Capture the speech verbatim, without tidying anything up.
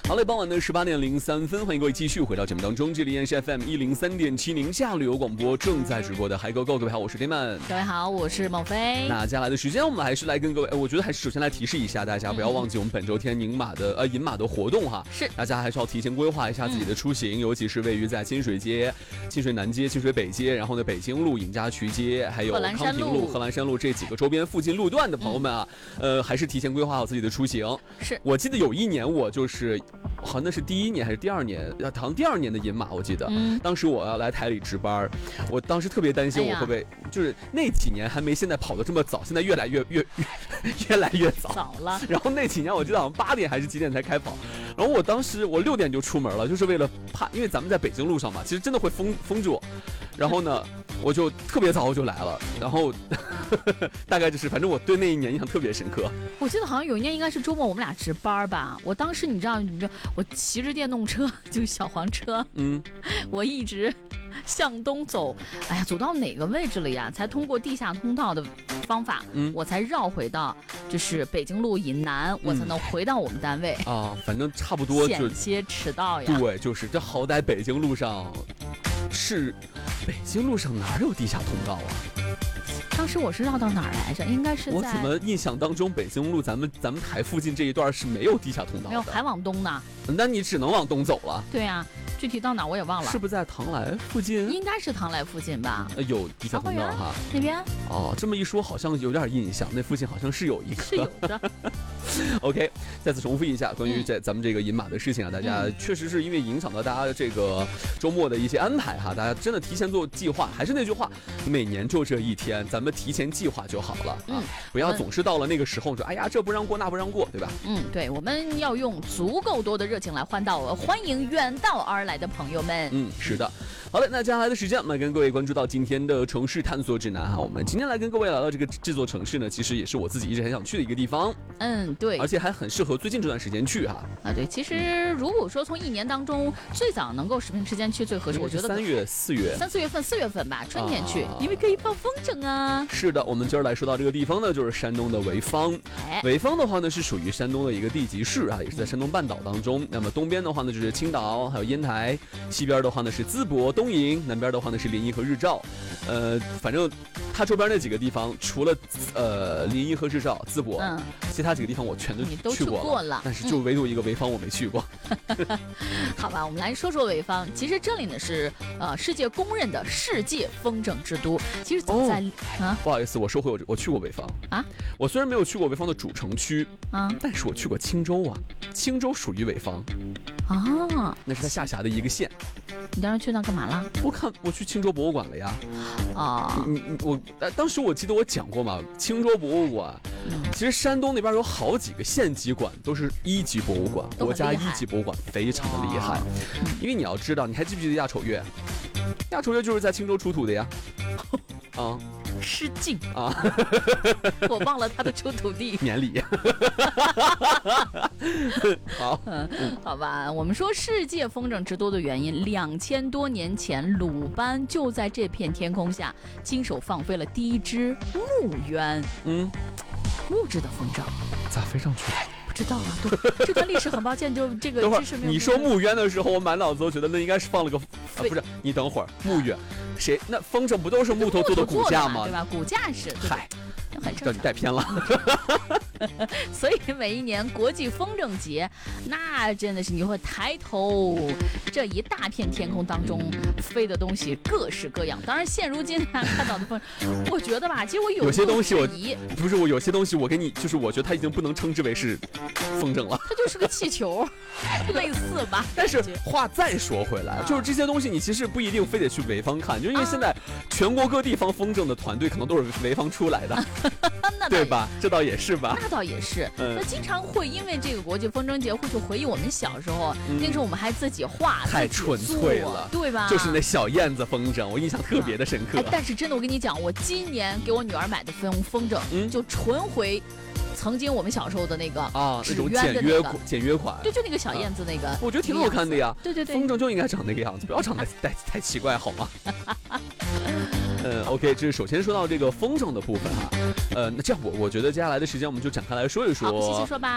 好嘞，傍晚的十八点零三分，欢迎各位继续回到节目当中，这里依然是 F M 一零三点七宁夏旅游广播正在直播的嗨 Go Go， 各位好，我是天曼， 各位好，我是孟非。 那接下来的时间，我们还是来跟各位，我觉得还是首先来提示一下大家，不要忘记我们本周天宁马的呃银马的活动哈， 是大家还是要提前规划一下自己的出行，嗯、尤其是位于在清水街、清水南街、清水北街，然后呢北京路、尹家渠街，还有康平路、贺兰山路这几个周边附近路段的朋友们啊，嗯、呃，还是提前规划好自己的出行。 是我记得有一年我就是。好像那是第一年还是第二年？好像第二年的银马，我记得，嗯，当时我要来台里值班，我当时特别担心我会不会，哎、就是那几年还没现在跑得这么早，现在越来越越越越来越早， 早了。 然后那几年我记得好像八点还是几点才开跑，然后我当时我六点就出门了，就是为了怕，因为咱们在北京路上嘛，其实真的会封封住，然后呢，我就特别早就来了，然后大概就是，反正我对那一年印象特别深刻。 我记得好像有一年应该是周末我们俩值班吧，我当时你知道，你知道我骑着电动车，就是小黄车，嗯，我一直向东走，哎呀，走到哪个位置了呀？才通过地下通道的方法，嗯，我才绕回到就是北京路以南，嗯、我才能回到我们单位啊。反正差不多就险些迟到呀。 对，就是这好歹北京路上是北京路上哪有地下通道啊？ 当时我是绕到哪儿来着？应该是在我怎么印象当中，北京路咱们咱们台附近这一段是没有地下通道的， 没有，还往东呢。 那你只能往东走了。 对啊，具体到哪我也忘了。 是不是在唐来附近？ 应该是唐来附近吧。 呃，有地下通道哈。 那边？ 哦，这么一说好像有点印象，那附近好像是有一个。 是有的。 OK， 再次重复一下关于这咱们这个银马的事情啊，大家确实是因为影响到大家这个周末的一些安排哈，大家真的提前做计划。还是那句话，每年就这一天，咱们提前计划就好了啊，不要总是到了那个时候说，哎呀，这不让过那不让过，对吧？ 嗯，对，我们要用足够多的热情来换到欢迎远道而来的朋友们。 嗯，是的。好的，那接下来的时间，我们跟各位关注到今天的城市探索指南哈。我们今天来跟各位来到这个这座城市呢，其实也是我自己一直很想去的一个地方。 嗯，对， 而且还很适合最近这段时间去哈。 啊，对，其实如果说从一年当中最早能够什么时间去最合适，我觉得三月、四月、 三四月份、四月份吧，春天去，啊、因为可以放风筝啊。 是的，我们今儿来说到这个地方呢，就是山东的潍坊。哎、潍坊的话呢，是属于山东的一个地级市啊，也是在山东半岛当中。那么东边的话呢，就是青岛，还有烟台；西边的话呢是淄博、东营；南边的话呢是临沂和日照。呃，反正它周边那几个地方，除了呃临沂和日照、淄博，嗯、其他几个地方我全都你都去过了。 过了但是就唯独一个潍坊我没去过。 嗯、好吧，我们来说说潍坊。其实这里呢是呃世界公认的世界风筝之都。其实早在、 哦、啊，不好意思，我收回我我去过潍坊啊。我虽然没有去过潍坊的主城区啊，但是我去过青州啊。青州属于潍坊啊，那是它下辖的一个县。 你当时去那干嘛了？ 我看我去青州博物馆了呀。啊，你你我当时我记得我讲过嘛，青州博物馆。其实山东那边有好几个县级馆都是一级博物馆，国家一级博物馆非常的厉害。因为你要知道，你还记不记得亚丑月？亚丑月就是在青州出土的呀。啊。 失敬啊！我忘了他的出土地年里。好， 嗯，好吧。我们说世界风筝之都的原因，两千多年前，鲁班就在这片天空下亲手放飞了第一只木鸢。嗯，木质的风筝咋飞上去的？ 不知道啊，对，这段历史很抱歉，就这个知识没有。 你说木鸢的时候，我满脑子都觉得那应该是放了个，啊、不是？你等会儿，木鸢。谁？那风筝不都是木头做的骨架吗？ 对吧？骨架是。 嗨， 很正常。 让你带偏了。 所以每一年国际风筝节，那真的是你会抬头，这一大片天空当中飞的东西各式各样。当然，现如今大家看到的风筝，我觉得吧，其实我有有些东西我不是我有些东西我给你，就是我觉得它已经不能称之为是风筝了， 它就是个气球，类似吧。 但是话再说回来，就是这些东西你其实不一定非得去潍坊看，就因为现在全国各地放风筝的团队可能都是潍坊出来的，对吧？这倒也是吧。 那倒也是，嗯、那经常会因为这个国际风筝节，会去回忆我们小时候，嗯、那时候我们还自己画， 太纯粹了， 对吧？ 就是那小燕子风筝，我印象特别的深刻。 哎，但是真的，我跟你讲，我今年给我女儿买的风风筝，嗯、就纯回曾经我们小时候的那个啊，那种简约简约款， 对，就那个小燕子那个， 啊、我觉得挺好看的呀。 对对对， 风筝就应该长那个样子，不要长得太太奇怪，好吗？嗯 ，OK， 这是首先说到这个风筝的部分哈，呃，那这样我我觉得接下来的时间我们就展开来说一说， 好，细细说吧。